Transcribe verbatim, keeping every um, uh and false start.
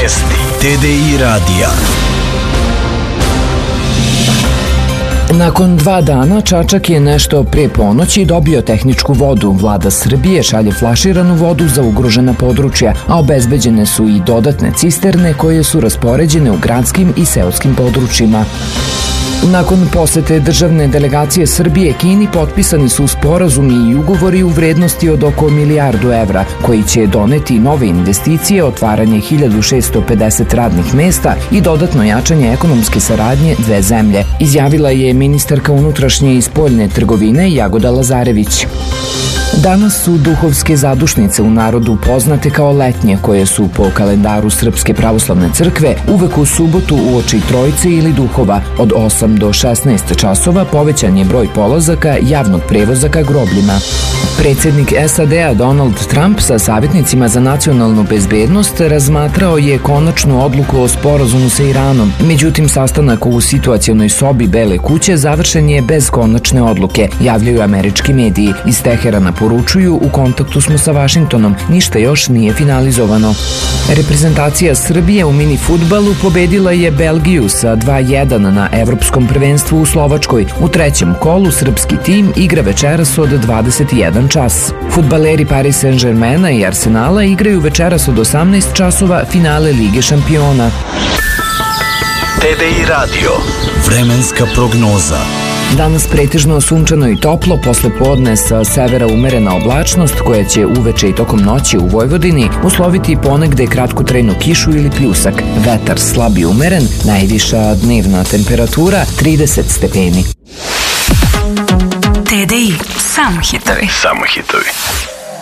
Vijesti T D I radija. Nakon dva dana Čačak je nešto pre ponoći dobio tehničku vodu. Vlada Srbije šalje flaširanu vodu za ugrožena područja, a obezbeđene su i dodatne cisterne koje su raspoređene u gradskim i seoskim područjima. Nakon posete državne delegacije Srbije Kini potpisani su sporazumi i ugovori u vrednosti od oko milijardu evra, koji će doneti nove investicije, otvaranje hiljadu šessto pedeset radnih mesta i dodatno jačanje ekonomske saradnje dve zemlje, izjavila je ministarka unutrašnje i spoljne trgovine Jagoda Lazarević. Danas su duhovske zadušnice u narodu poznate kao letnje, koje su po kalendaru Srpske pravoslavne crkve uvek u subotu uoči Trojice ili Duhova. Od osam do šesnaest časova povećan je broj polazaka javnog prevoza ka grobljima. Predsjednik S A D-a Donald Trump sa savjetnicima za nacionalnu bezbednost razmatrao je konačnu odluku o sporazumu sa Iranom. Međutim, sastanak u situacionoj sobi Bele kuće završen je bez konačne odluke, javljaju američki mediji. Iz Teherana poručuju: u kontaktu smo sa Vašingtonom, ništa još nije finalizovano. Reprezentacija Srbije u mini fudbalu pobedila je Belgiju sa dva jedan na Evropskom prvenstvu u Slovačkoj. U trećem kolu srpski tim igra večeras od dvadeset jedan čas. Fudbaleri Paris Saint-Germaina i Arsenala igraju večeras od osamnaest časova finale Lige šampiona. T D I radio. Vremenska prognoza. Danas pretežno sunčano i toplo, posle podne sa severa umerena oblačnost koja će uveče i tokom noći u Vojvodini usloviti ponegde kratkotrajnu kišu ili pljusak. Vetar slab i umeren, najviša dnevna temperatura trideset stepeni. T D I, samo hitovi. Samo hitovi.